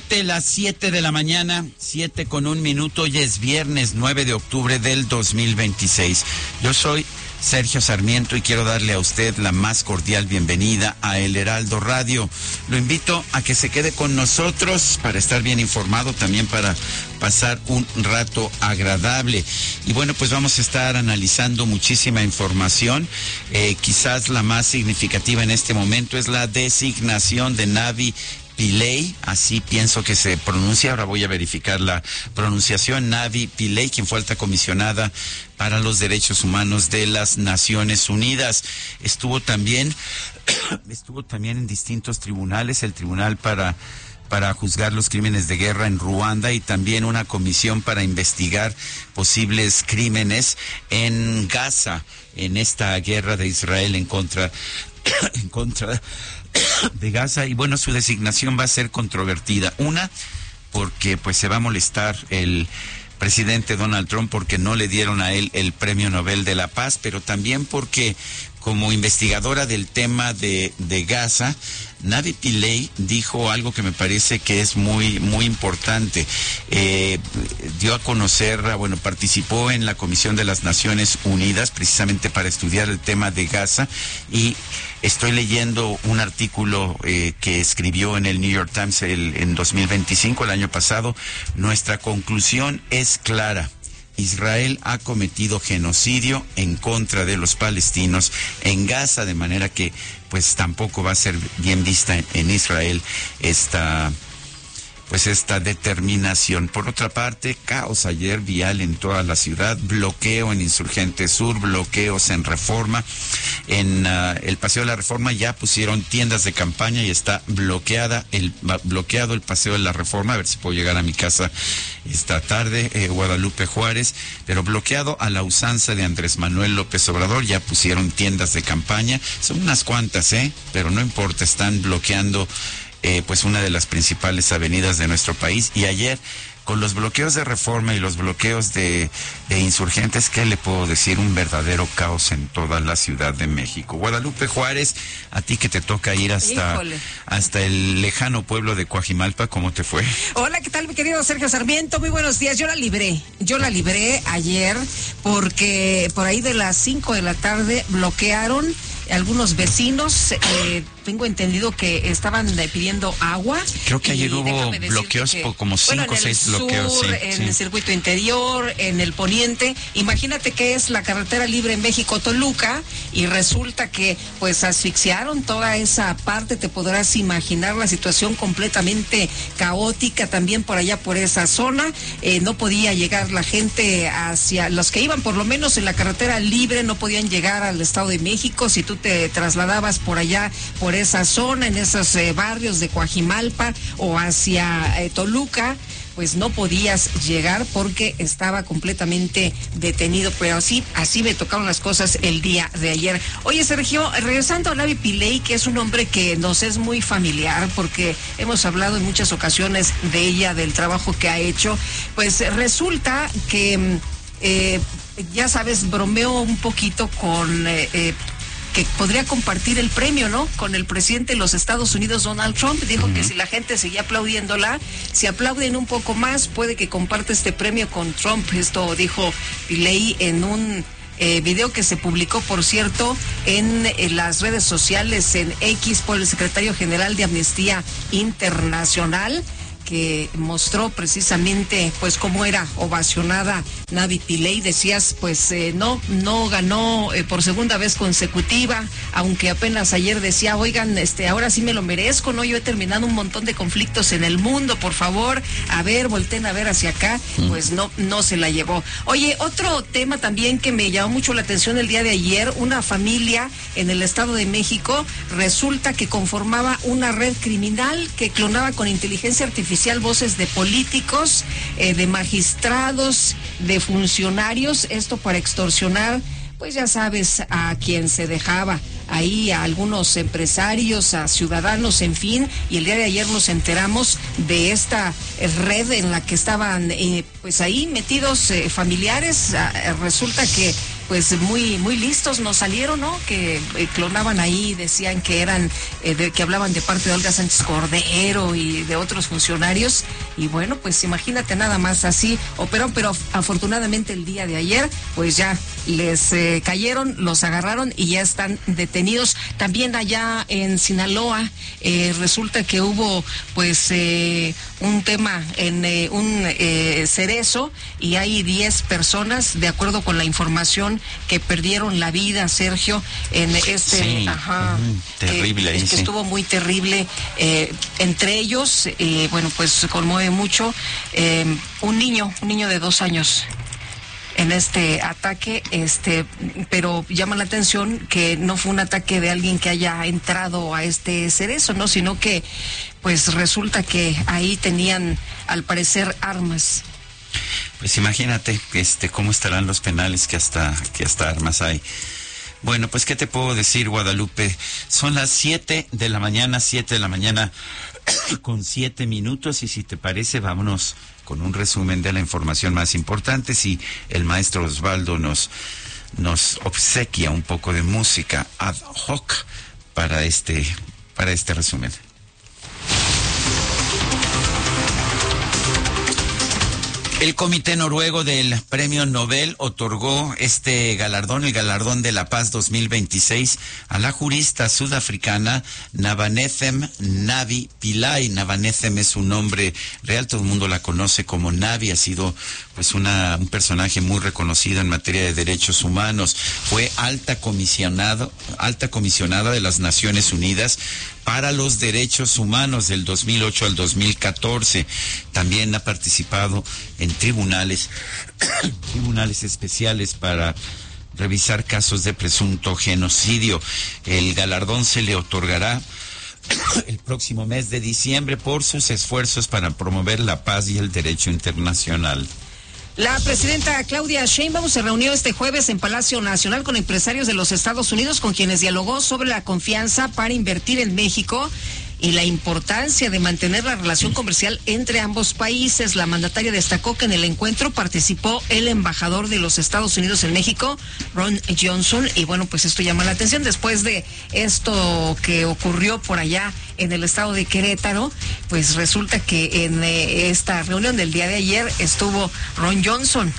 las 7 de la mañana, 7:01. Hoy es viernes 9 de octubre del 2026. Yo soy Sergio Sarmiento y quiero darle a usted la más cordial bienvenida a El Heraldo Radio. Lo invito a que se quede con nosotros para estar bien informado, también para pasar un rato agradable. Y bueno, pues vamos a estar analizando muchísima información. Quizás la más significativa en este momento es la designación de Navi Pillay, así pienso que se pronuncia, ahora voy a verificar la pronunciación, Navi Pillay, quien fue alta comisionada para los derechos humanos de las Naciones Unidas. Estuvo también en distintos tribunales, el tribunal para juzgar los crímenes de guerra en Ruanda y también una comisión para investigar posibles crímenes en Gaza, en esta guerra de Israel en contra de Gaza. Y bueno, su designación va a ser controvertida. Una, porque pues se va a molestar el presidente Donald Trump porque no le dieron a él el Premio Nobel de la Paz, pero también porque como investigadora del tema de Gaza, Navi Pillay dijo algo que me parece que es muy, muy importante. Dio a conocer, participó en la Comisión de las Naciones Unidas precisamente para estudiar el tema de Gaza, y estoy leyendo un artículo que escribió en el New York Times en 2025, el año pasado. Nuestra conclusión es clara. Israel ha cometido genocidio en contra de los palestinos en Gaza, de manera que pues tampoco va a ser bien vista en Israel esta determinación. Por otra parte, caos ayer vial en toda la ciudad, bloqueo en Insurgente Sur, bloqueos en Reforma. En el Paseo de la Reforma ya pusieron tiendas de campaña y está bloqueado el Paseo de la Reforma. A ver si puedo llegar a mi casa esta tarde, Guadalupe Juárez, pero bloqueado a la usanza de Andrés Manuel López Obrador. Ya pusieron tiendas de campaña, son unas cuantas, pero no importa, están bloqueando pues una de las principales avenidas de nuestro país. Y ayer, con los bloqueos de Reforma y los bloqueos de Insurgentes, ¿qué le puedo decir? Un verdadero caos en toda la Ciudad de México. Guadalupe Juárez, a ti que te toca ir hasta el lejano pueblo de Coajimalpa, ¿cómo te fue? Hola, ¿qué tal, mi querido Sergio Sarmiento? Muy buenos días. Yo la libré ayer porque por ahí de las 5 de la tarde bloquearon algunos vecinos. Tengo entendido que estaban pidiendo agua. Creo que ayer hubo bloqueos, como 5 o 6 bloqueos. En el circuito interior, en el poniente. Imagínate que es la carretera libre en México-Toluca, y resulta que pues asfixiaron toda esa parte. Te podrás imaginar la situación completamente caótica también por allá, por esa zona. No podía llegar la gente hacia los que iban, por lo menos en la carretera libre, no podían llegar al Estado de México. Si tú te trasladabas por allá, por esa zona, en esos barrios de Coajimalpa o hacia Toluca, pues no podías llegar porque estaba completamente detenido. Pero así me tocaron las cosas el día de ayer. Oye, Sergio, regresando a Navi Pillay, que es un hombre que nos es muy familiar porque hemos hablado en muchas ocasiones de ella, del trabajo que ha hecho, pues resulta que ya sabes, bromeo un poquito con que podría compartir el premio, ¿no?, con el presidente de los Estados Unidos, Donald Trump. Dijo que si la gente seguía aplaudiéndola, si aplauden un poco más, puede que comparte este premio con Trump. Esto dijo Pillay en un video que se publicó, por cierto, en las redes sociales, en X, por el secretario general de Amnistía Internacional, que mostró precisamente pues cómo era ovacionada Navi Pillay. Decías, pues no ganó por segunda vez consecutiva, aunque apenas ayer decía, oigan, ahora sí me lo merezco, ¿no? Yo he terminado un montón de conflictos en el mundo, por favor, a ver, volteen a ver hacia acá. Pues no se la llevó. Oye, otro tema también que me llamó mucho la atención el día de ayer, una familia en el Estado de México resulta que conformaba una red criminal que clonaba con inteligencia artificial voces de políticos, de magistrados, de funcionarios, esto para extorsionar, pues ya sabes, a quien se dejaba ahí, a algunos empresarios, a ciudadanos, en fin. Y el día de ayer nos enteramos de esta red en la que estaban pues ahí metidos familiares. Resulta que pues muy muy listos nos salieron, ¿no? Que clonaban ahí, decían que eran que hablaban de parte de Olga Sánchez Cordero y de otros funcionarios, y bueno, pues imagínate nada más, así operaron, pero afortunadamente el día de ayer pues ya les cayeron, los agarraron y ya están detenidos. También allá en Sinaloa resulta que hubo pues un tema en un cerezo, y hay 10 personas, de acuerdo con la información, que perdieron la vida, Sergio, en este, sí, terrible ahí, que estuvo muy terrible. Entre ellos, bueno, pues conmueve mucho, un niño de 2 años en este ataque, pero llama la atención que no fue un ataque de alguien que haya entrado a este cerezo, ¿no? Sino que pues resulta que ahí tenían al parecer armas. Pues imagínate cómo estarán los penales que hasta armas hay. Bueno, pues qué te puedo decir, Guadalupe, son las 7 de la mañana con 7 minutos, y si te parece vámonos con un resumen de la información más importante. Si el maestro Osvaldo nos obsequia un poco de música ad hoc para este resumen. El Comité Noruego del Premio Nobel otorgó este galardón, el Galardón de la Paz 2026, a la jurista sudafricana Navanethem Navi Pillay. Navanethem es su nombre real, todo el mundo la conoce como Navi, ha sido pues un personaje muy reconocido en materia de derechos humanos. Fue alta comisionada de las Naciones Unidas para los Derechos Humanos del 2008 al 2014. También ha participado en tribunales especiales para revisar casos de presunto genocidio. El galardón se le otorgará el próximo mes de diciembre por sus esfuerzos para promover la paz y el derecho internacional. La presidenta Claudia Sheinbaum se reunió este jueves en Palacio Nacional con empresarios de los Estados Unidos, con quienes dialogó sobre la confianza para invertir en México y la importancia de mantener la relación comercial entre ambos países. La mandataria destacó que en el encuentro participó el embajador de los Estados Unidos en México, Ron Johnson, y bueno, pues esto llama la atención después de esto que ocurrió por allá en el estado de Querétaro. Pues resulta que en esta reunión del día de ayer estuvo Ron Johnson.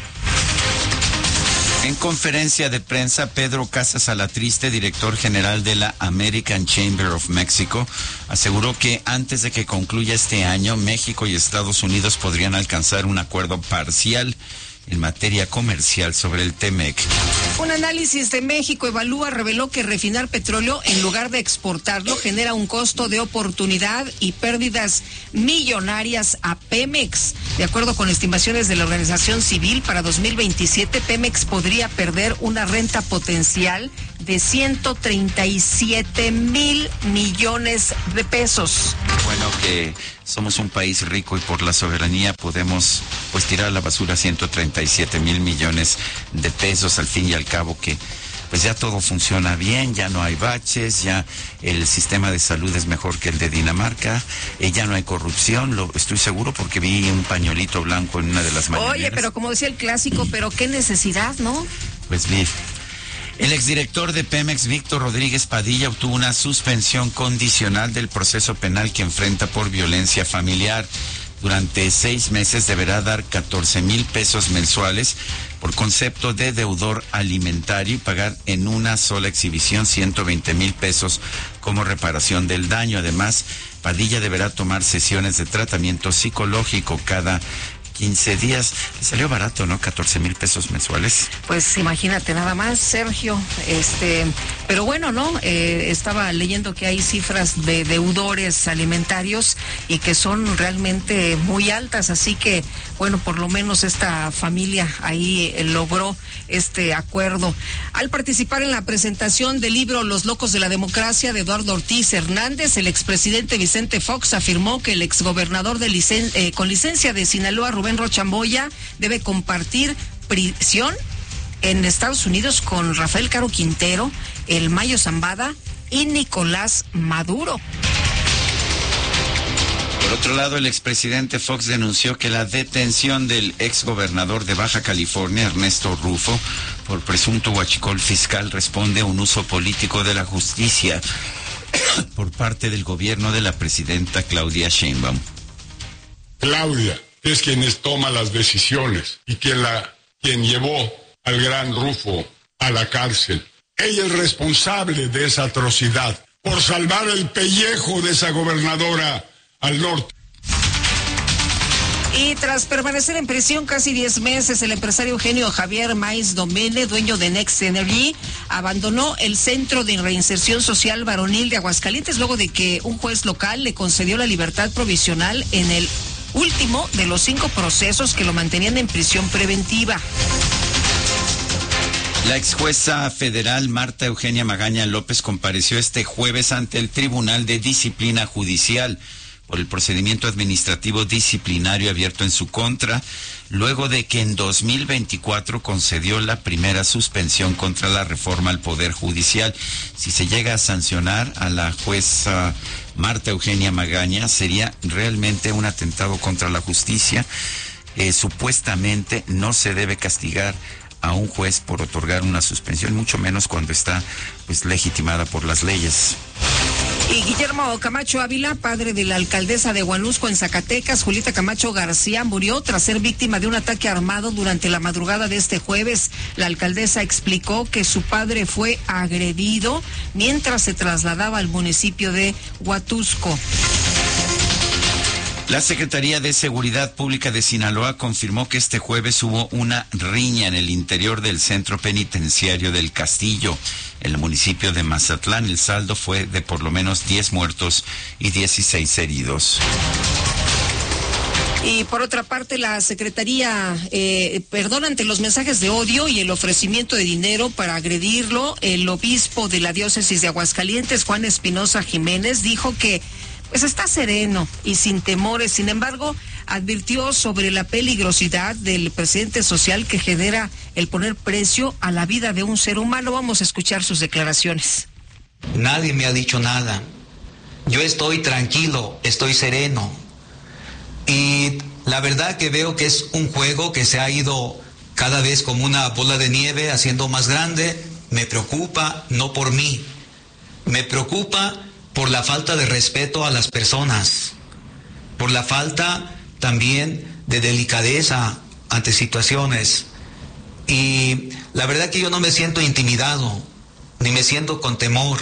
En conferencia de prensa, Pedro Casas Alatriste, director general de la American Chamber of Mexico, aseguró que antes de que concluya este año, México y Estados Unidos podrían alcanzar un acuerdo parcial en materia comercial sobre el TEMEC. Un análisis de México Evalúa reveló que refinar petróleo en lugar de exportarlo genera un costo de oportunidad y pérdidas millonarias a Pemex. De acuerdo con estimaciones de la organización civil, para 2027 Pemex podría perder una renta potencial de 137 mil millones de pesos. Bueno, que somos un país rico y por la soberanía podemos pues tirar a la basura 137 mil millones de pesos, al fin y al cabo que pues ya todo funciona bien, ya no hay baches, ya el sistema de salud es mejor que el de Dinamarca, ya no hay corrupción, lo estoy seguro porque vi un pañuelito blanco en una de las mañaneras. Oye, pero como decía el clásico, pero qué necesidad, ¿no? Pues vi. El exdirector de Pemex, Víctor Rodríguez Padilla, obtuvo una suspensión condicional del proceso penal que enfrenta por violencia familiar. Durante 6 meses deberá dar 14 mil pesos mensuales por concepto de deudor alimentario y pagar en una sola exhibición 120 mil pesos como reparación del daño. Además, Padilla deberá tomar sesiones de tratamiento psicológico cada 15 días. Le salió barato, ¿no? 14 mil pesos mensuales. Pues imagínate nada más, Sergio. Pero bueno, ¿no? Estaba leyendo que hay cifras de deudores alimentarios y que son realmente muy altas, así que, bueno, por lo menos esta familia ahí logró este acuerdo. Al participar en la presentación del libro Los Locos de la Democracia de Eduardo Ortiz Hernández, el expresidente Vicente Fox afirmó que el exgobernador con licencia de Sinaloa, Rubén Rochamboya, debe compartir prisión en Estados Unidos con Rafael Caro Quintero, el Mayo Zambada y Nicolás Maduro. Por otro lado, el expresidente Fox denunció que la detención del exgobernador de Baja California, Ernesto Rufo, por presunto huachicol fiscal responde a un uso político de la justicia por parte del gobierno de la presidenta Claudia Sheinbaum. Claudia es quien toma las decisiones y quien llevó al gran Rufo a la cárcel. Ella es responsable de esa atrocidad por salvar el pellejo de esa gobernadora al norte. Y tras permanecer en prisión casi 10 meses, el empresario Eugenio Javier Maiz Domene, dueño de Next Energy, abandonó el Centro de Reinserción Social Varonil de Aguascalientes luego de que un juez local le concedió la libertad provisional en el último de los 5 procesos que lo mantenían en prisión preventiva. La exjueza federal Marta Eugenia Magaña López compareció este jueves ante el Tribunal de Disciplina Judicial por el procedimiento administrativo disciplinario abierto en su contra, luego de que en 2024 concedió la primera suspensión contra la reforma al Poder Judicial. Si se llega a sancionar a la jueza Marta Eugenia Magaña, sería realmente un atentado contra la justicia. Supuestamente no se debe castigar a un juez por otorgar una suspensión, mucho menos cuando está legitimada por las leyes. Y Guillermo Camacho Ávila, padre de la alcaldesa de Huanusco en Zacatecas, Julieta Camacho García, murió tras ser víctima de un ataque armado durante la madrugada de este jueves. La alcaldesa explicó que su padre fue agredido mientras se trasladaba al municipio de Huatusco. La Secretaría de Seguridad Pública de Sinaloa confirmó que este jueves hubo una riña en el interior del centro penitenciario del Castillo, en el municipio de Mazatlán. El saldo fue de por lo menos 10 muertos y 16 heridos. Y por otra parte, la Secretaría, ante los mensajes de odio y el ofrecimiento de dinero para agredirlo, el obispo de la diócesis de Aguascalientes, Juan Espinosa Jiménez, dijo que está sereno y sin temores. Sin embargo, advirtió sobre la peligrosidad del presidente social que genera el poner precio a la vida de un ser humano. Vamos a escuchar sus declaraciones. Nadie me ha dicho nada. Yo estoy tranquilo, estoy sereno. Y la verdad que veo que es un juego que se ha ido cada vez como una bola de nieve haciendo más grande. Me preocupa, no por mí. Me preocupa por la falta de respeto a las personas, por la falta también de delicadeza ante situaciones. Y la verdad que yo no me siento intimidado, ni me siento con temor.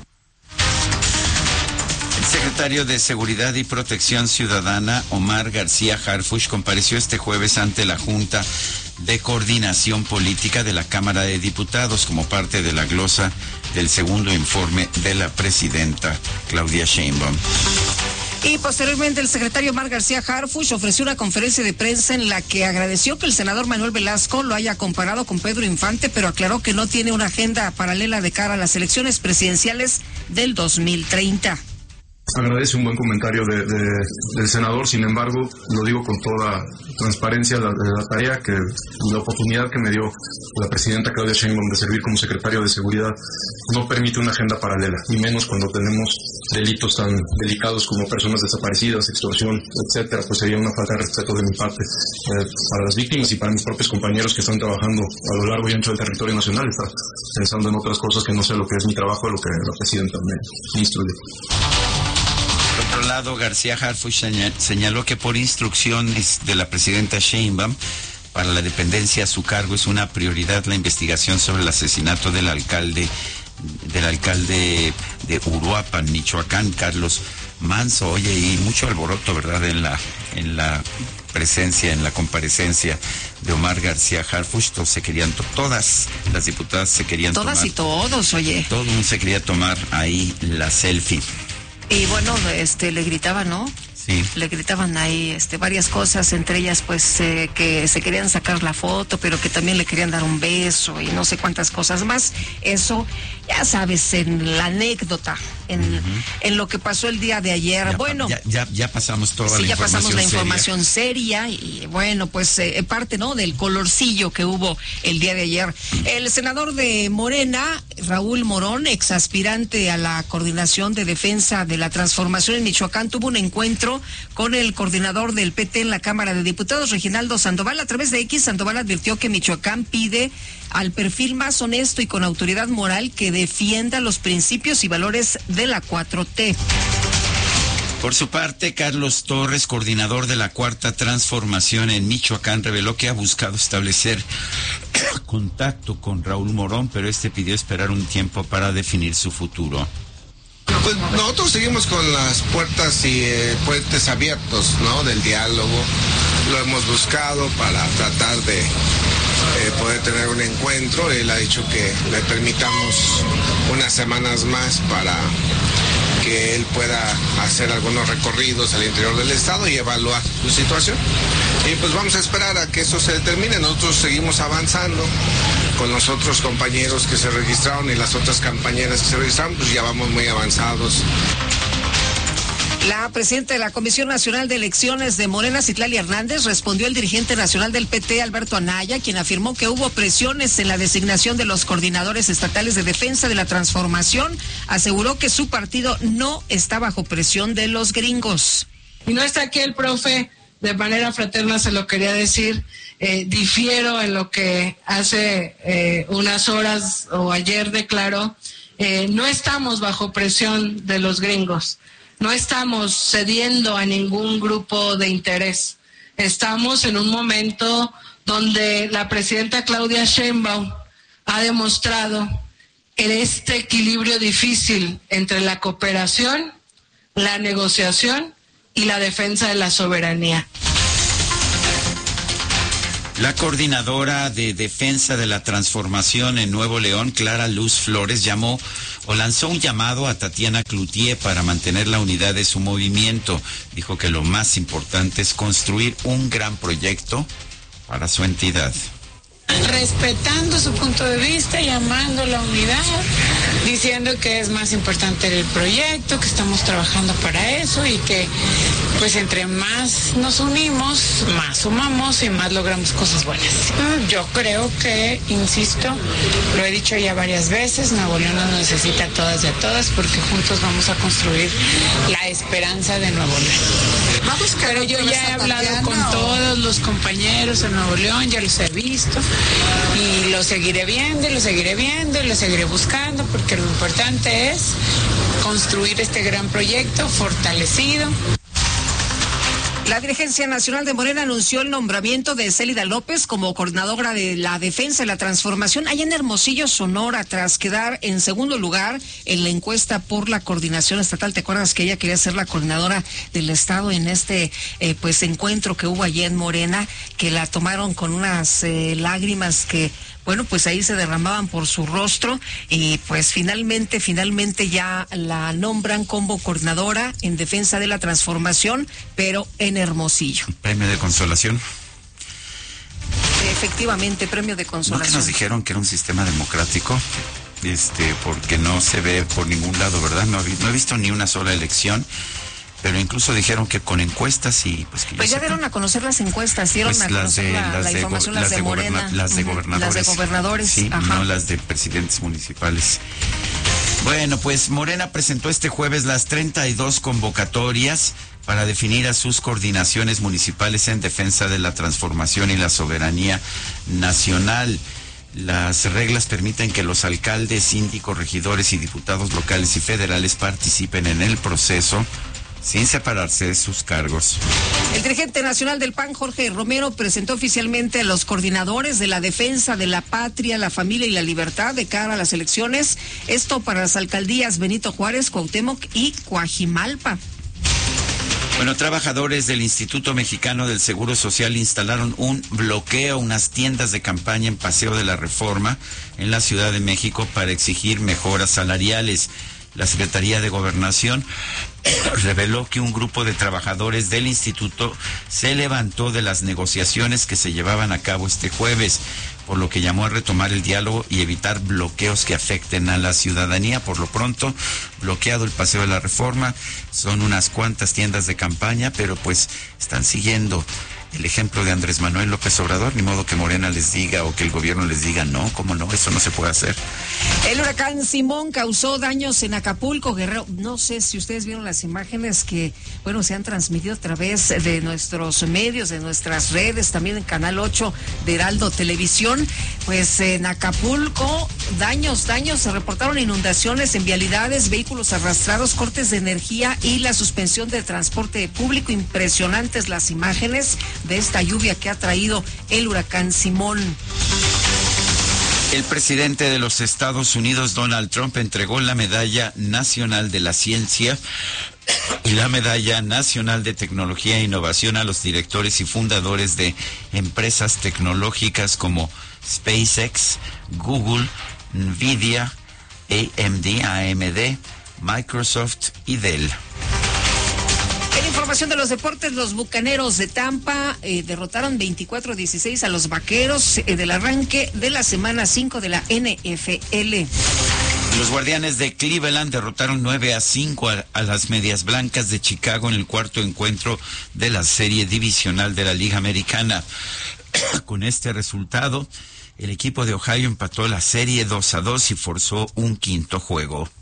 El secretario de Seguridad y Protección Ciudadana, Omar García Harfuch, compareció este jueves ante la Junta de Coordinación Política de la Cámara de Diputados como parte de la glosa del segundo informe de la presidenta Claudia Sheinbaum. Y posteriormente el secretario Omar García Harfuch ofreció una conferencia de prensa en la que agradeció que el senador Manuel Velasco lo haya comparado con Pedro Infante, pero aclaró que no tiene una agenda paralela de cara a las elecciones presidenciales del 2030. Agradece un buen comentario del senador, sin embargo, lo digo con toda transparencia, la tarea la oportunidad que me dio la presidenta Claudia Sheinbaum de servir como secretario de Seguridad no permite una agenda paralela, y menos cuando tenemos delitos tan delicados como personas desaparecidas, extorsión, etcétera. Pues sería una falta de respeto de mi parte para las víctimas y para mis propios compañeros que están trabajando a lo largo y ancho del territorio nacional, pensando en otras cosas que no sé lo que es mi trabajo, lo que la presidenta me instruye. Por otro lado, García Harfuch señaló que por instrucciones de la presidenta Sheinbaum, para la dependencia a su cargo es una prioridad la investigación sobre el asesinato del alcalde de Uruapan, Michoacán, Carlos Manso. Oye, y mucho alboroto, ¿verdad?, en la presencia, en la comparecencia de Omar García Harfuch. Todas las diputadas se querían tomar. Todas y todos, oye. Todo el mundo se quería tomar ahí la selfie. Y bueno, le gritaban, ¿no? Sí. Le gritaban ahí varias cosas, entre ellas que se querían sacar la foto, pero que también le querían dar un beso y no sé cuántas cosas más. Eso, ya sabes, en la anécdota, en lo que pasó el día de ayer. Ya pasamos toda la información. Sí, ya pasamos la información seria y bueno, pues parte, ¿no?, del colorcillo que hubo el día de ayer. El senador de Morena, Raúl Morón, exaspirante a la Coordinación de Defensa de la Transformación en Michoacán, tuvo un encuentro encuentro con el coordinador del PT en la Cámara de Diputados, Reginaldo Sandoval. A través de X, Sandoval advirtió que Michoacán pide al perfil más honesto y con autoridad moral que defienda los principios y valores de la 4T. Por su parte, Carlos Torres, coordinador de la Cuarta Transformación en Michoacán, reveló que ha buscado establecer contacto con Raúl Morón, pero pidió esperar un tiempo para definir su futuro. Pues nosotros seguimos con las puertas y puentes abiertos, ¿no? Del diálogo. Lo hemos buscado para tratar de poder tener un encuentro. Él ha dicho que le permitamos unas semanas más para que él pueda hacer algunos recorridos al interior del estado y evaluar su situación. Y pues vamos a esperar a que eso se determine. Nosotros seguimos avanzando con los otros compañeros que se registraron y las otras compañeras que se registraron, pues ya vamos muy avanzados. La presidenta de la Comisión Nacional de Elecciones de Morena, Citlali Hernández, respondió al dirigente nacional del PT, Alberto Anaya, quien afirmó que hubo presiones en la designación de los coordinadores estatales de defensa de la transformación. Aseguró que su partido no está bajo presión de los gringos. Y no está aquí el profe, de manera fraterna se lo quería decir, difiero en lo que hace unas horas o ayer declaró, no estamos bajo presión de los gringos. No estamos cediendo a ningún grupo de interés. Estamos en un momento donde la presidenta Claudia Sheinbaum ha demostrado este equilibrio difícil entre la cooperación, la negociación y la defensa de la soberanía. La coordinadora de defensa de la transformación en Nuevo León, Clara Luz Flores, lanzó un llamado a Tatiana Cloutier para mantener la unidad de su movimiento. Dijo que lo más importante es construir un gran proyecto para su entidad. Respetando su punto de vista, llamando la unidad, diciendo que es más importante el proyecto, que estamos trabajando para eso y que pues entre más nos unimos, más sumamos y más logramos cosas buenas. Yo creo que, insisto, lo he dicho ya varias veces, Nuevo León nos necesita a todas y a todas porque juntos vamos a construir la esperanza de Nuevo León. Pero yo ya he hablado con todos los compañeros de Nuevo León, ya los he visto y lo seguiré viendo y lo seguiré viendo y lo seguiré buscando porque lo importante es construir este gran proyecto fortalecido. La dirigencia nacional de Morena anunció el nombramiento de Célida López como coordinadora de la defensa de la transformación allá en Hermosillo, Sonora, tras quedar en segundo lugar en la encuesta por la coordinación estatal. ¿Te acuerdas que ella quería ser la coordinadora del estado en este encuentro que hubo allí en Morena, que la tomaron con unas lágrimas que pues ahí se derramaban por su rostro y pues finalmente ya la nombran como coordinadora en defensa de la transformación, pero en Hermosillo. Premio de consolación. Efectivamente, premio de consolación. ¿No que nos dijeron que era un sistema democrático? Porque no se ve por ningún lado, ¿verdad? No he visto ni una sola elección. Pero incluso dijeron que con encuestas y pues ya dieron a conocer las encuestas, dieron a conocer la información, las de Morena, las de gobernadores. Las de gobernadores, sí, ajá. No las de presidentes municipales. Bueno, pues Morena presentó este jueves las 32 convocatorias para definir a sus coordinaciones municipales en defensa de la transformación y la soberanía nacional. Las reglas permiten que los alcaldes, síndicos, regidores y diputados locales y federales participen en el proceso sin separarse de sus cargos. El dirigente nacional del PAN, Jorge Romero, presentó oficialmente a los coordinadores de la defensa de la patria, la familia y la libertad de cara a las elecciones. Esto para las alcaldías Benito Juárez, Cuauhtémoc y Coajimalpa. Bueno, trabajadores del Instituto Mexicano del Seguro Social instalaron un bloqueo, unas tiendas de campaña en Paseo de la Reforma en la Ciudad de México para exigir mejoras salariales. La Secretaría de Gobernación reveló que un grupo de trabajadores del instituto se levantó de las negociaciones que se llevaban a cabo este jueves, por lo que llamó a retomar el diálogo y evitar bloqueos que afecten a la ciudadanía. Por lo pronto, bloqueado el Paseo de la Reforma, son unas cuantas tiendas de campaña, pero pues están siguiendo el ejemplo de Andrés Manuel López Obrador, ni modo que Morena les diga o que el gobierno les diga no, ¿cómo no? Eso no se puede hacer. El huracán Simón causó daños en Acapulco, Guerrero. No sé si ustedes vieron las imágenes que, bueno, se han transmitido a través de nuestros medios, de nuestras redes, también en Canal 8 de Heraldo Televisión. Pues en Acapulco, daños, se reportaron inundaciones en vialidades, vehículos arrastrados, cortes de energía y la suspensión del transporte público. Impresionantes las imágenes de esta lluvia que ha traído el huracán Simón. El presidente de los Estados Unidos, Donald Trump, entregó la Medalla Nacional de la Ciencia y la Medalla Nacional de Tecnología e Innovación a los directores y fundadores de empresas tecnológicas como SpaceX, Google, Nvidia, AMD, Microsoft y Dell. En información de los deportes, los Bucaneros de Tampa derrotaron 24-16 a los Vaqueros del arranque de la semana 5 de la NFL. Los Guardianes de Cleveland derrotaron 9-5 a las Medias Blancas de Chicago en el cuarto encuentro de la serie divisional de la Liga Americana. Con este resultado, el equipo de Ohio empató la serie 2-2 y forzó un quinto juego.